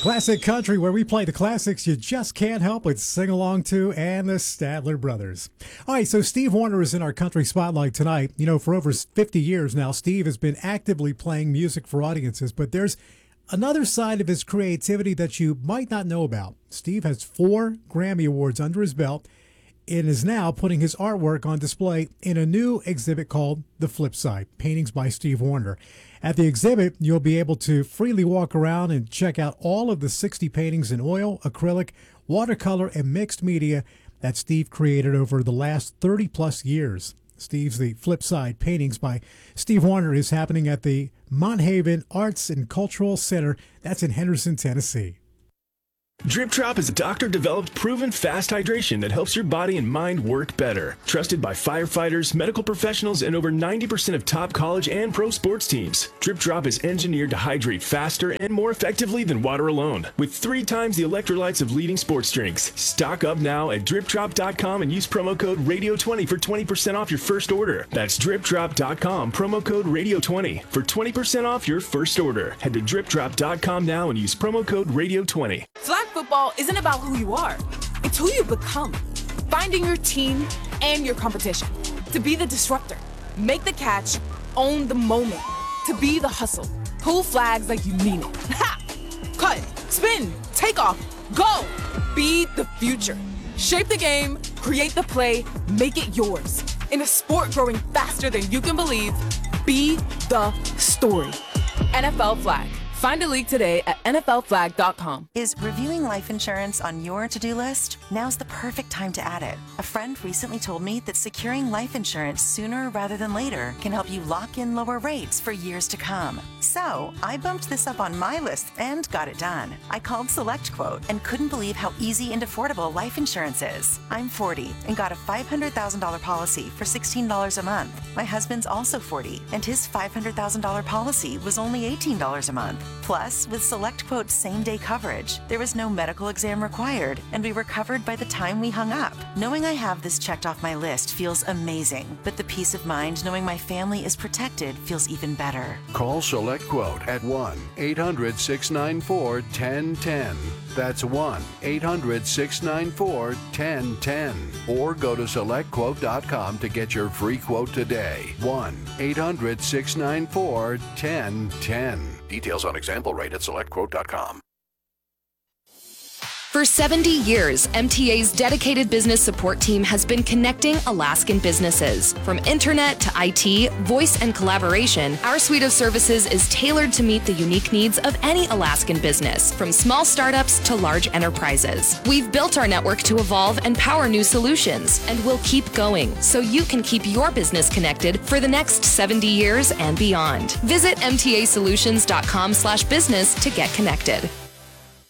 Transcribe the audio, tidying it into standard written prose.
Classic Country, where we play the classics you just can't help but sing along to, and the Statler Brothers. All right, so Steve Wariner is in our Country Spotlight tonight. You know, for over 50 years now, Steve has been actively playing music for audiences, but there's another side of his creativity that you might not know about. Steve has 4 Grammy Awards under his belt and is now putting his artwork on display in a new exhibit called The Flip Side, Paintings by Steve Wariner. At the exhibit, you'll be able to freely walk around and check out all of the 60 paintings in oil, acrylic, watercolor, and mixed media that Steve created over the last 30-plus years. Steve's The Flip Side, Paintings by Steve Wariner is happening at the Mont Haven Arts and Cultural Center. That's in Henderson, Tennessee. Drip Drop is a doctor-developed, proven fast hydration that helps your body and mind work better. Trusted by firefighters, medical professionals, and over 90% of top college and pro sports teams. Drip Drop is engineered to hydrate faster and more effectively than water alone, with 3 times the electrolytes of leading sports drinks. Stock up now at dripdrop.com and use promo code RADIO20 for 20% off your first order. That's dripdrop.com, promo code RADIO20 for 20% off your first order. Head to dripdrop.com now and use promo code RADIO20. Flag football isn't about who you are. It's who you become. Finding your team and your competition. To be the disruptor. Make the catch. Own the moment. To be the hustle. Pull flags like you mean it. Ha! Cut. Spin. Take off. Go. Be the future. Shape the game. Create the play. Make it yours. In a sport growing faster than you can believe, be the story. NFL Flag. Find a league today at NFLflag.com. Is reviewing life insurance on your to-do list? Now's the perfect time to add it. A friend recently told me that securing life insurance sooner rather than later can help you lock in lower rates for years to come. So I bumped this up on my list and got it done. I called SelectQuote and couldn't believe how easy and affordable life insurance is. I'm 40 and got a $500,000 policy for $16 a month. My husband's also 40 and his $500,000 policy was only $18 a month. Plus, with SelectQuote's same-day coverage, there was no medical exam required, and we were covered by the time we hung up. Knowing I have this checked off my list feels amazing, but the peace of mind knowing my family is protected feels even better. Call SelectQuote at 1-800-694-1010. That's 1-800-694-1010. Or go to SelectQuote.com to get your free quote today. 1-800-694-1010. Details on example rate at SelectQuote.com. For 70 years, MTA's dedicated business support team has been connecting Alaskan businesses. From internet to IT, voice, and collaboration, our suite of services is tailored to meet the unique needs of any Alaskan business, from small startups to large enterprises. We've built our network to evolve and power new solutions, and we'll keep going so you can keep your business connected for the next 70 years and beyond. Visit mtasolutions.com/business to get connected.